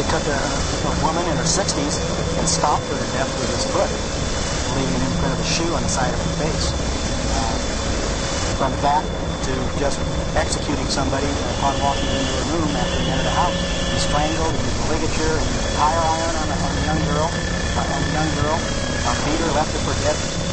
He took a woman in her 60s and stomped her to death with his foot, leaving an imprint of a shoe on the side of her face. From that to just executing somebody upon walking into a room after he entered a house. He strangled, he used a ligature, he used a tire iron on the young girl, beat her, left her for dead.